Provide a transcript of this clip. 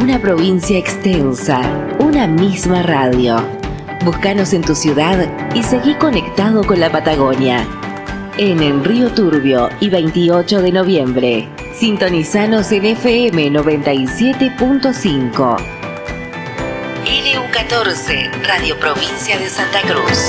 Una provincia extensa, una misma radio. Búscanos en tu ciudad y seguí conectado con la Patagonia. En Río Turbio y 28 de noviembre. Sintonizanos en FM 97.5. LU14, Radio Provincia de Santa Cruz.